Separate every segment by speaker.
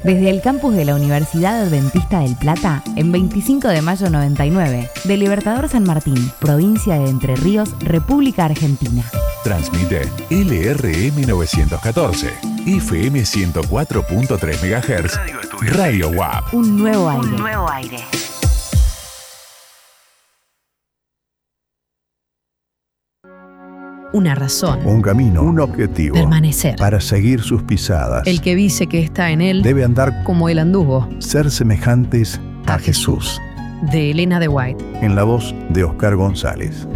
Speaker 1: Desde el campus de la Universidad Adventista del Plata, en 25 de mayo 99, de Libertador San Martín, provincia de Entre Ríos, República Argentina.
Speaker 2: Transmite LRM 914, FM 104.3 MHz, Radio WAP.
Speaker 1: Un nuevo aire.
Speaker 3: Un nuevo aire.
Speaker 4: Una razón.
Speaker 5: Un camino. Un objetivo.
Speaker 4: Permanecer.
Speaker 5: Para seguir sus pisadas.
Speaker 4: El que dice que está en él
Speaker 5: debe andar
Speaker 4: como él anduvo.
Speaker 5: Ser semejantes a Jesús.
Speaker 4: De Elena de White.
Speaker 5: En la voz de Oscar González.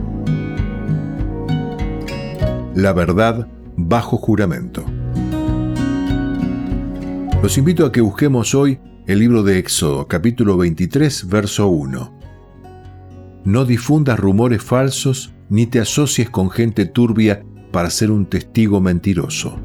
Speaker 6: La verdad bajo juramento. Los invito a que busquemos hoy el libro de Éxodo, capítulo 23, verso 1. No difundas rumores falsos ni te asocies con gente turbia para ser un testigo mentiroso.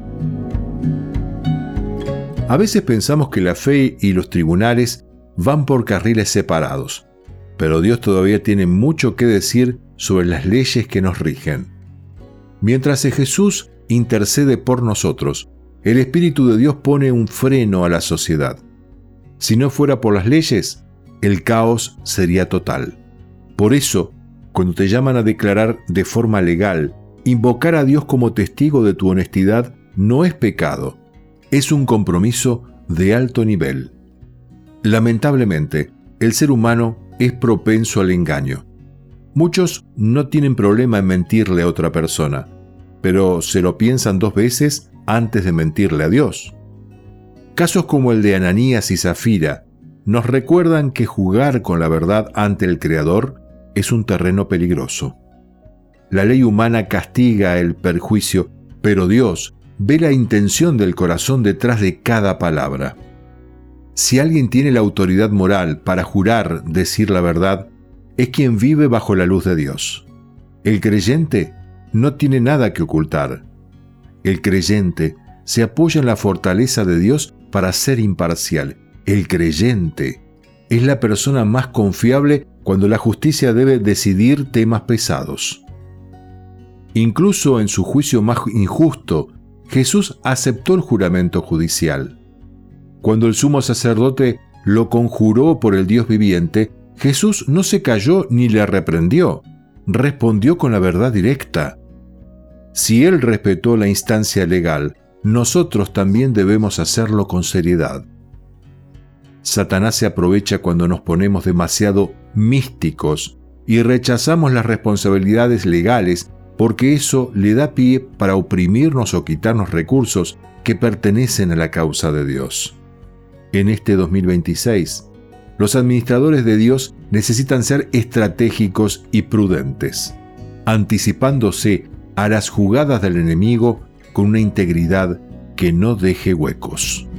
Speaker 6: A veces pensamos que la fe y los tribunales van por carriles separados, pero Dios todavía tiene mucho que decir sobre las leyes que nos rigen. Mientras Jesús intercede por nosotros, el Espíritu de Dios pone un freno a la sociedad. Si no fuera por las leyes, el caos sería total. Por eso, cuando te llaman a declarar de forma legal, invocar a Dios como testigo de tu honestidad no es pecado, es un compromiso de alto nivel. Lamentablemente, el ser humano es propenso al engaño. Muchos no tienen problema en mentirle a otra persona, pero se lo piensan 2 veces antes de mentirle a Dios. Casos como el de Ananías y Zafira nos recuerdan que jugar con la verdad ante el Creador es un terreno peligroso. La ley humana castiga el perjuicio, pero Dios ve la intención del corazón detrás de cada palabra. Si alguien tiene la autoridad moral para jurar decir la verdad, es quien vive bajo la luz de Dios. El creyente no tiene nada que ocultar. El creyente se apoya en la fortaleza de Dios para ser imparcial. El creyente es la persona más confiable cuando la justicia debe decidir temas pesados. Incluso en su juicio más injusto, Jesús aceptó el juramento judicial. Cuando el sumo sacerdote lo conjuró por el Dios viviente, Jesús no se calló ni le reprendió, respondió con la verdad directa. Si Él respetó la instancia legal, nosotros también debemos hacerlo con seriedad. Satanás se aprovecha cuando nos ponemos demasiado místicos y rechazamos las responsabilidades legales porque eso le da pie para oprimirnos o quitarnos recursos que pertenecen a la causa de Dios. En este 2026, los administradores de Dios necesitan ser estratégicos y prudentes, anticipándose a las jugadas del enemigo con una integridad que no deje huecos.